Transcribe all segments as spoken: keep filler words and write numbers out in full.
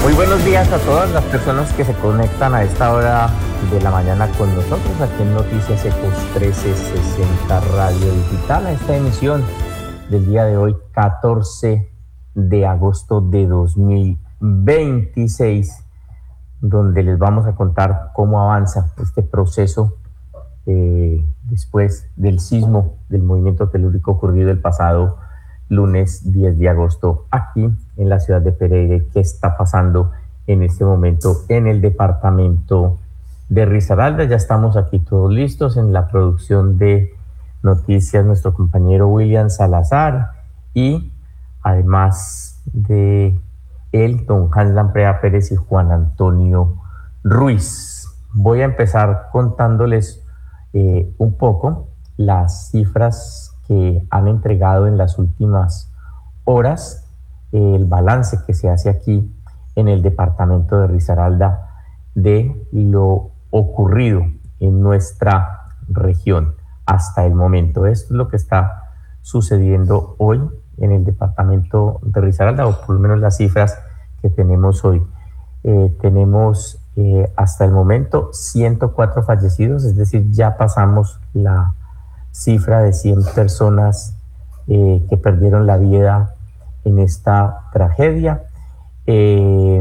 Muy buenos días a todas las personas que se conectan a esta hora de la mañana con nosotros aquí en Noticias Ecos trescientos sesenta Radio Digital, a esta emisión del día de hoy, catorce de agosto de dos mil veintiséis, donde les vamos a contar cómo avanza este proceso eh, después del sismo del movimiento telúrico ocurrido el pasado lunes diez de agosto aquí en la ciudad de Pereira. ¿Qué está pasando en este momento en el departamento de Risaralda? Ya estamos aquí todos listos en la producción de noticias, nuestro compañero William Salazar, y además de él, don Hans Lamprea Pérez y Juan Antonio Ruiz. Voy a empezar contándoles eh, un poco las cifras que han entregado en las últimas horas, eh, el balance que se hace aquí en el departamento de Risaralda de lo ocurrido en nuestra región hasta el momento. Esto es lo que está sucediendo hoy en el departamento de Risaralda, o por lo menos las cifras que tenemos hoy. Eh, tenemos eh, hasta el momento ciento cuatro fallecidos, es decir, ya pasamos la cifra de cien personas eh, que perdieron la vida en esta tragedia. Eh,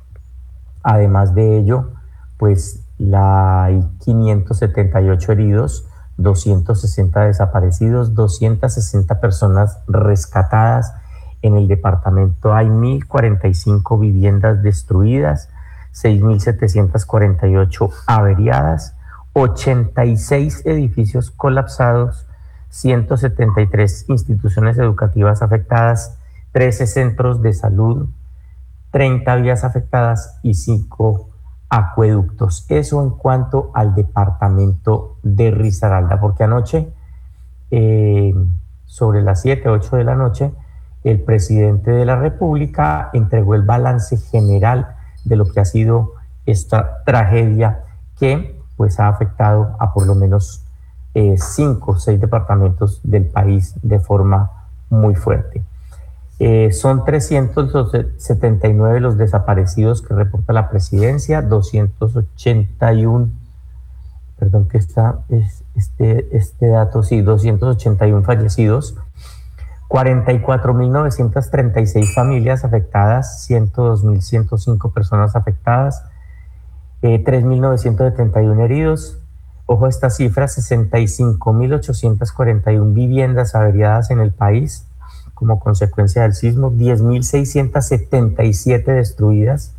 además de ello, pues la, hay quinientos setenta y ocho heridos, doscientos sesenta desaparecidos, doscientas sesenta personas rescatadas. En el departamento hay mil cuarenta y cinco viviendas destruidas, seis mil setecientas cuarenta y ocho averiadas, ochenta y seis edificios colapsados, ciento setenta y tres instituciones educativas afectadas, trece centros de salud, treinta vías afectadas y cinco acueductos. Eso en cuanto al departamento de Risaralda, porque anoche, eh, sobre las siete, ocho de la noche, el presidente de la República entregó el balance general de lo que ha sido esta tragedia que pues ha afectado a por lo menos eh, cinco o seis departamentos del país de forma muy fuerte. Eh, son trescientos setenta y nueve los desaparecidos que reporta la presidencia, doscientos ochenta y uno, perdón que está es, este, este dato, sí, doscientos ochenta y uno fallecidos, cuarenta y cuatro mil novecientas treinta y seis familias afectadas, ciento dos mil ciento cinco personas afectadas, Eh, tres mil novecientos setenta y uno heridos. Ojo a esta cifra, sesenta y cinco mil ochocientas cuarenta y una viviendas averiadas en el país como consecuencia del sismo, diez mil seiscientas setenta y siete destruidas,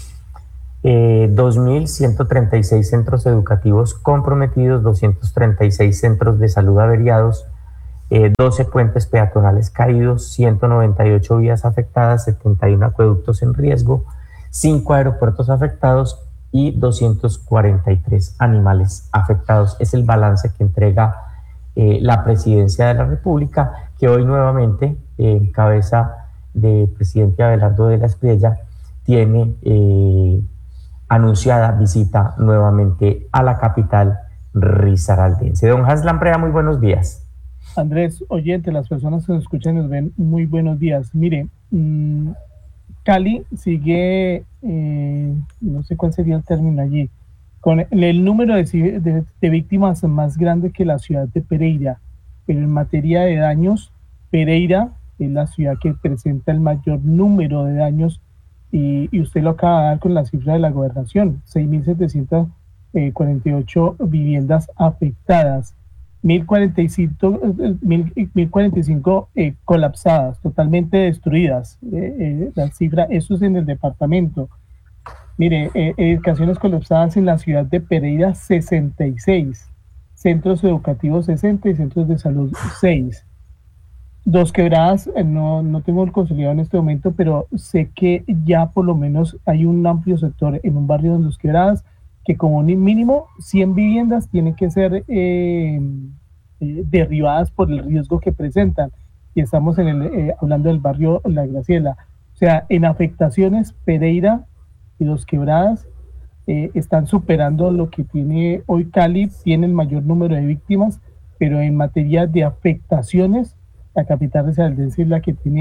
eh, dos mil ciento treinta y seis centros educativos comprometidos, doscientos treinta y seis centros de salud averiados, eh, doce puentes peatonales caídos, ciento noventa y ocho vías afectadas, setenta y uno acueductos en riesgo, cinco aeropuertos afectados y doscientos cuarenta y tres animales afectados. Es el balance que entrega eh, la Presidencia de la República, que hoy nuevamente, eh, en cabeza del presidente Abelardo de la Espriella, tiene eh, anunciada visita nuevamente a la capital risaraldense. Don Hans Lamprea, muy buenos días. Andrés, oyente, las personas que nos escuchan y nos ven, muy buenos días. Mire, mmm, Cali sigue, eh, no sé cuál sería el término allí, con el, el número de, de, de víctimas más grande que la ciudad de Pereira, pero en materia de daños, Pereira es la ciudad que presenta el mayor número de daños, y, y usted lo acaba de dar con la cifra de la gobernación, seis mil setecientas cuarenta y ocho viviendas afectadas, mil cuarenta y cinco, mil cuarenta y cinco eh, colapsadas, totalmente destruidas. Eh, eh, la cifra, eso es en el departamento. Mire, eh, edificaciones colapsadas en la ciudad de Pereira, sesenta y seis, centros educativos sesenta y centros de salud seis. Dos Quebradas, eh, no, no tengo el consolidado en este momento, pero sé que ya por lo menos hay un amplio sector en un barrio de Dos Quebradas que como mínimo cien viviendas tienen que ser eh, eh, derribadas por el riesgo que presentan. Y estamos en el, eh, hablando del barrio La Graciela. O sea, en afectaciones, Pereira y Dos Quebradas eh, están superando lo que tiene hoy Cali, tiene el mayor número de víctimas, pero en materia de afectaciones, la capital risaraldense es la que tiene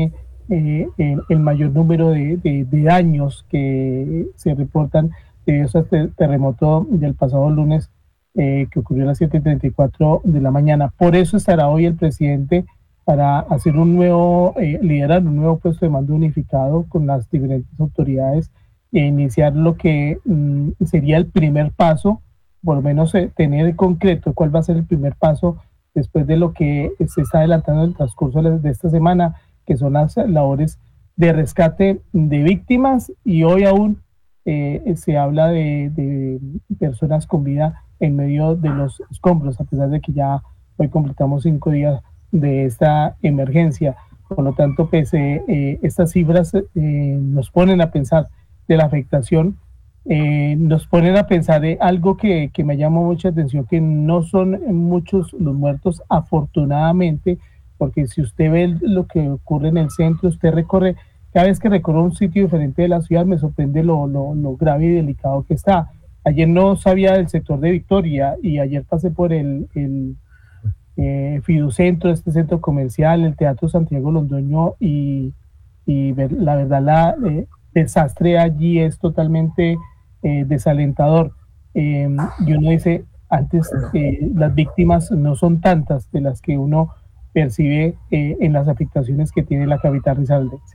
eh, el, el mayor número de, de, de daños que se reportan debido a este terremoto del pasado lunes eh, que ocurrió a las siete y treinta y cuatro de la mañana. Por eso estará hoy el presidente para hacer un nuevo, eh, liderar un nuevo puesto de mando unificado con las diferentes autoridades e iniciar lo que mm, sería el primer paso, por lo menos eh, tener en concreto cuál va a ser el primer paso después de lo que se está adelantando en el transcurso de esta semana, que son las labores de rescate de víctimas, y hoy aún eh, se habla de, de personas con vida en medio de los escombros, a pesar de que ya hoy completamos cinco días de esta emergencia. Por lo tanto, pues, eh, eh, estas cifras eh, nos ponen a pensar de la afectación, eh, nos ponen a pensar de algo que, que me llama mucha atención, que no son muchos los muertos, afortunadamente, porque si usted ve lo que ocurre en el centro, usted recorre, cada vez que recorre un sitio diferente de la ciudad, me sorprende lo, lo, lo grave y delicado que está. Ayer no sabía del sector de Victoria y ayer pasé por el, el eh, Fiducentro, este centro comercial, el Teatro Santiago Londoño, y, y ver, la verdad, la eh, desastre allí es totalmente eh, desalentador. Eh, y uno dice, antes eh, las víctimas no son tantas de las que uno percibe eh, en las afectaciones que tiene la capital risaraldense.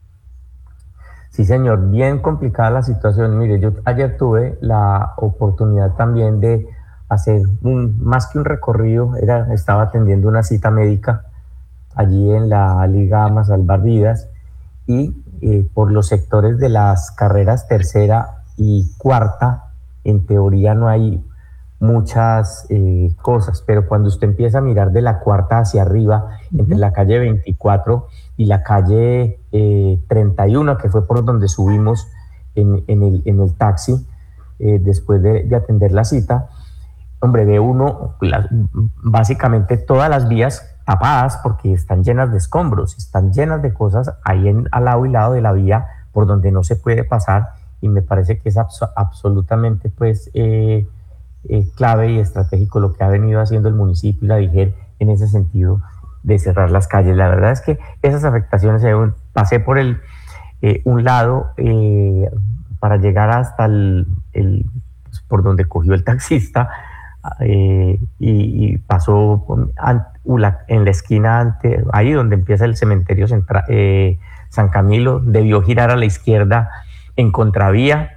Sí, señor, bien complicada la situación. Mire, yo ayer tuve la oportunidad también de hacer un, más que un recorrido, era, estaba atendiendo una cita médica allí en la Liga Ama Salvar Vidas, y eh, por los sectores de las carreras tercera y cuarta, en teoría no hay muchas eh, cosas, pero cuando usted empieza a mirar de la cuarta hacia arriba, uh-huh, entre la calle veinticuatro y la calle eh, treinta y uno, que fue por donde subimos en, en, el, en el taxi, eh, después de, de atender la cita, hombre, ve uno la, básicamente todas las vías tapadas porque están llenas de escombros, están llenas de cosas ahí en, al lado y lado de la vía por donde no se puede pasar, y me parece que es abso- absolutamente pues eh, eh, clave y estratégico lo que ha venido haciendo el municipio y la D I G E R en ese sentido de cerrar las calles. La verdad es que esas afectaciones, eh, pasé por el eh, un lado eh, para llegar hasta el, el pues, por donde cogió el taxista, eh, y, y pasó en la esquina ante, ahí donde empieza el cementerio central, eh, San Camilo, debió girar a la izquierda en contravía,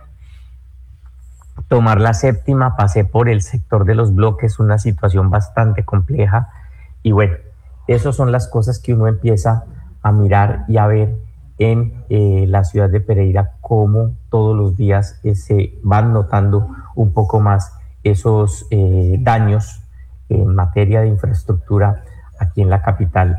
tomar la séptima, pasé por el sector de los bloques, una situación bastante compleja, y bueno, esas son las cosas que uno empieza a mirar y a ver en eh, la ciudad de Pereira, cómo todos los días eh, se van notando un poco más esos eh, daños en materia de infraestructura aquí en la capital.